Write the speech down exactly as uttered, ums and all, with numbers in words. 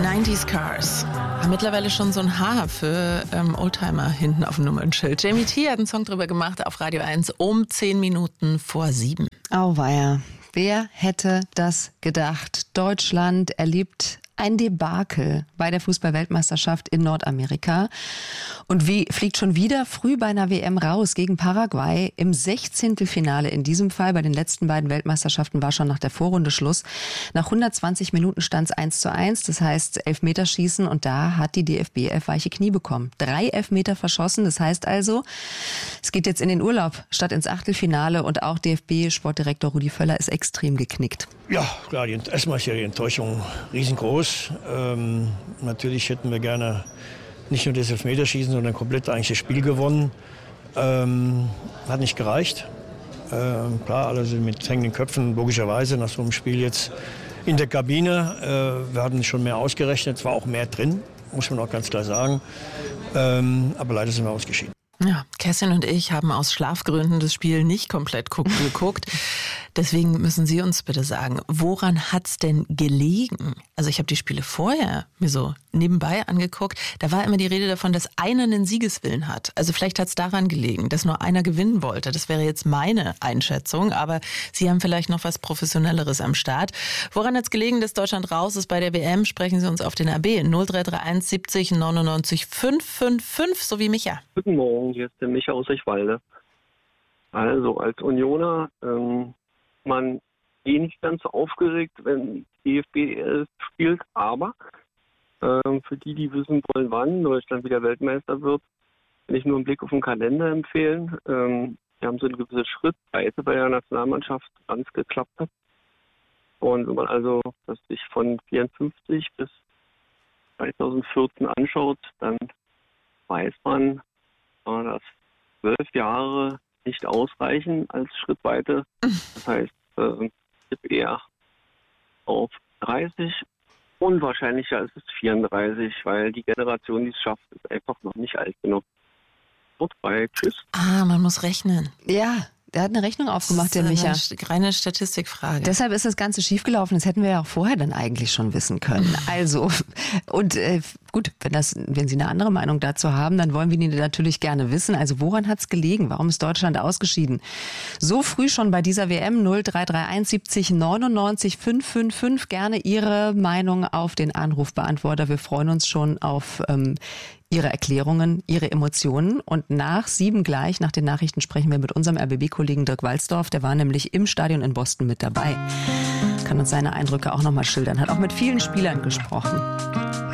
neunziger Cars. Haben mittlerweile schon so ein Haar für ähm, Oldtimer hinten auf dem Nummernschild. Jamie T. hat einen Song drüber gemacht auf Radio eins um zehn Minuten vor sieben. Auweia. Wer hätte das gedacht? Deutschland erlebt ein Debakel bei der Fußball-Weltmeisterschaft in Nordamerika und wie fliegt schon wieder früh bei einer W M raus gegen Paraguay im Sechzehntelfinale. In diesem Fall bei den letzten beiden Weltmeisterschaften war schon nach der Vorrunde Schluss. Nach hundertzwanzig Minuten stand es eins zu eins, das heißt Elfmeterschießen, und da hat die D F B Elf weiche Knie bekommen. Drei Elfmeter verschossen, das heißt also, es geht jetzt in den Urlaub statt ins Achtelfinale, und auch D F B-Sportdirektor Rudi Völler ist extrem geknickt. Ja, klar, die, erstmal ist ja die Enttäuschung riesengroß. Ähm, natürlich hätten wir gerne nicht nur das Elfmeterschießen, sondern komplett eigentlich das Spiel gewonnen. Ähm, hat nicht gereicht. Ähm, klar, alle sind mit hängenden Köpfen, logischerweise, nach so einem Spiel jetzt in der Kabine. Äh, wir hatten schon mehr ausgerechnet, es war auch mehr drin, muss man auch ganz klar sagen. Ähm, aber leider sind wir ausgeschieden. Ja, Kerstin und ich haben aus Schlafgründen das Spiel nicht komplett geguckt. Deswegen müssen Sie uns bitte sagen, woran hat's denn gelegen? Also ich habe die Spiele vorher mir so nebenbei angeguckt. Da war immer die Rede davon, dass einer einen Siegeswillen hat. Also vielleicht hat's daran gelegen, dass nur einer gewinnen wollte. Das wäre jetzt meine Einschätzung. Aber Sie haben vielleicht noch was Professionelleres am Start. Woran hat's gelegen, dass Deutschland raus ist bei der W M? Sprechen Sie uns auf den A B null drei drei eins siebzig neunundneunzig fünf fünf fünf, so wie Micha. Guten Morgen, hier ist der Micha aus Eichwalde. Also als Unioner, ähm, man eh nicht ganz so aufgeregt, wenn die D F B elf spielt, aber ähm, für die, die wissen wollen, wann Deutschland wieder Weltmeister wird, kann ich nur einen Blick auf den Kalender empfehlen. Ähm, wir haben so eine gewisse Schrittweite bei der Nationalmannschaft ganz geklappt hat. Und wenn man also das sich von vierundfünfzig bis zweitausendvierzehn anschaut, dann weiß man, dass zwölf Jahre nicht ausreichen als Schrittweite. Das heißt, äh, ich tippe eher auf dreißig. Unwahrscheinlicher ist es vierunddreißig, weil die Generation, die es schafft, ist einfach noch nicht alt genug. Vorbei, tschüss. Ah, man muss rechnen. Ja. Der hat eine Rechnung aufgemacht, der Micha. Das ist eine reine Statistikfrage. Deshalb ist das Ganze schiefgelaufen. Das hätten wir ja auch vorher dann eigentlich schon wissen können. Also, und äh, gut, wenn, das, wenn Sie eine andere Meinung dazu haben, dann wollen wir die natürlich gerne wissen. Also, woran hat es gelegen? Warum ist Deutschland ausgeschieden? So früh schon bei dieser W M null drei drei eins siebzig neunundneunzig fünf fünf fünf. Gerne Ihre Meinung auf den Anrufbeantworter. Wir freuen uns schon auf ähm, Ihre Erklärungen, Ihre Emotionen. Und nach sieben gleich, nach den Nachrichten, sprechen wir mit unserem R B B-Kollegen Dirk Walsdorf. Der war nämlich im Stadion in Boston mit dabei. Kann uns seine Eindrücke auch nochmal schildern. Hat auch mit vielen Spielern gesprochen.